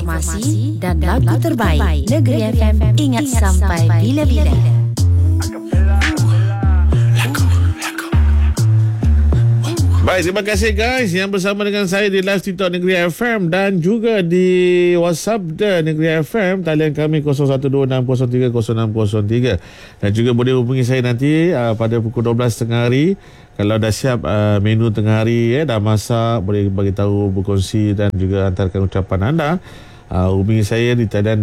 informasi dan lagu terbaik. Negeri FM, ingat sampai bila-bila. Baik, terima kasih guys yang bersama dengan saya di live TikTok Negeri FM dan juga di WhatsApp Negeri FM. Talian kami 0126030603 dan juga boleh hubungi saya nanti pada pukul 12.30 hari. Kalau dah siap menu tengah hari, dah masak, boleh bagi tahu, berkongsi dan juga hantarkan ucapan anda. Hubungi saya di talian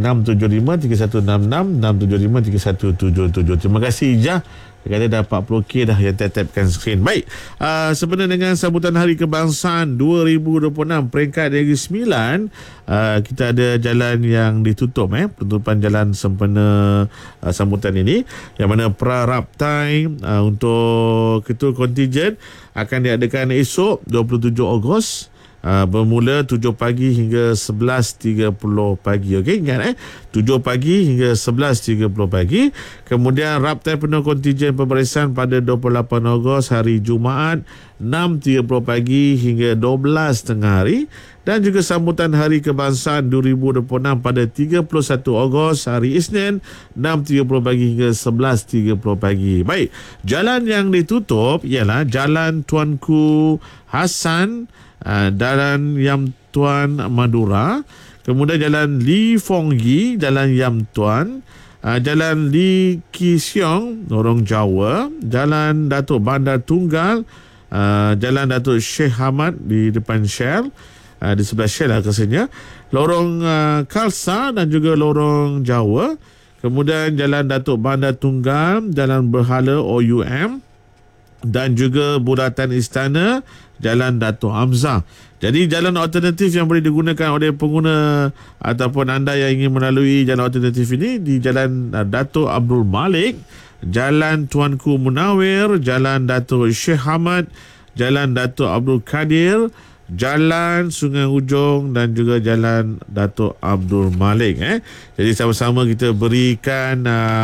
675-3166 675-3177. Terima kasih Ijah. Dia kata dah 40k dah yang tap-tapkan skrin. Baik, sempena dengan sambutan Hari Kebangsaan 2026 peringkat Negeri Sembilan, kita ada jalan yang ditutup, penutupan jalan sempena sambutan ini, yang mana pra-raptai untuk ketua kontijen akan diadakan esok 27 Ogos. Bermula 7 pagi hingga 11.30 pagi. Okey, ingat 7 pagi hingga 11.30 pagi. Kemudian raptai penuh kontijen pembarisan pada 28 Ogos hari Jumaat 6.30 pagi hingga 12.30 hari. Dan juga sambutan Hari Kebangsaan 2026 pada 31 Ogos hari Isnin 6.30 pagi hingga 11.30 pagi. Baik, jalan yang ditutup ialah Jalan Tuanku Hassan, Jalan Yam Tuan Madura, kemudian Jalan Li Fong Yi, Jalan Yam Tuan, Jalan Li Ki Siong, Lorong Jawa, Jalan Datuk Bandar Tunggal, Jalan Datuk Sheikh Hamad di depan Shell, di sebelah Shell rasanya, Lorong Khalsa dan juga Lorong Jawa, kemudian Jalan Datuk Bandar Tunggal, Jalan Berhala OUM dan juga Bulatan Istana, Jalan Datuk Hamzah. Jadi jalan alternatif yang boleh digunakan oleh pengguna ataupun anda yang ingin melalui jalan alternatif ini di Jalan Datuk Abdul Malik, Jalan Tuanku Munawir, Jalan Datuk Sheikh Hamad, Jalan Datuk Abdul Kadir, Jalan Sungai Ujong dan juga Jalan Datuk Abdul Malik. Jadi sama-sama kita berikan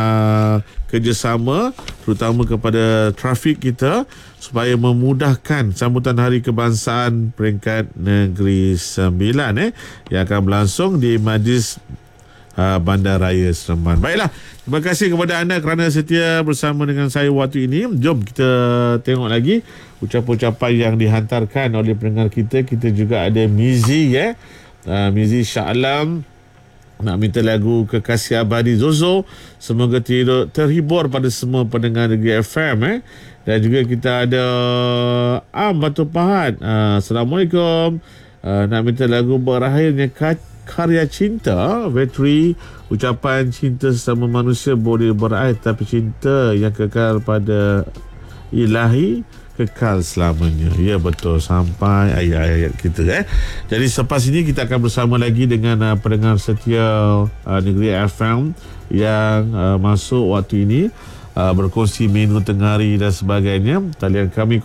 kerjasama terutama kepada trafik kita supaya memudahkan sambutan Hari Kebangsaan peringkat Negeri Sembilan yang akan berlangsung di Majlis Bandaraya Seremban. Baiklah, terima kasih kepada anda kerana setia bersama dengan saya waktu ini. Jom kita tengok lagi ucapan-ucapan yang dihantarkan oleh pendengar kita. Kita juga ada Mizi, Mizi Shah Alam nak minta lagu Kekasih Abadi Zozo. Semoga terhibur pada semua pendengar Negeri FM. Dan juga kita ada Batu Pahat. Assalamualaikum. Nak minta lagu Berakhirnya Karya Cinta, Vetri. Ucapan cinta sesama manusia boleh berakhir, tapi cinta yang kekal pada Ilahi kekal selamanya. Ya, betul, sampai ayat-ayat kita. Jadi selepas ini kita akan bersama lagi dengan pendengar setia Negeri FM yang masuk waktu ini, berkongsi menu tengah hari dan sebagainya. Talian kami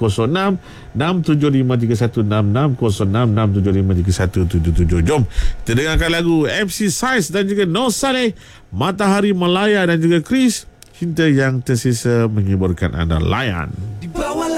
06-675-3166 06-675-3177. Jom kita dengarkan lagu MC Saiz dan juga Noh Saleh, Matahari Melaya dan juga Chris, Cinta Yang Tersisa, menghiburkan anda. Layan.